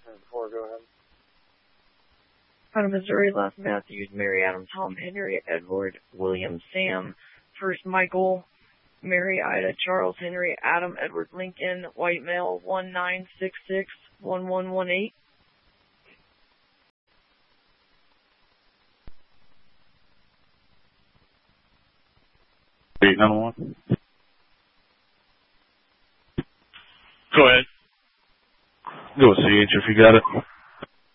4, go ahead. Out of Missouri, last Matthews, Mary, Adam, Tom, Henry, Edward, William, Sam. First Michael, Mary, Ida, Charles, Henry, Adam, Edward, Lincoln. White male, 1966-1118. Go ahead. Go with CH if you got it.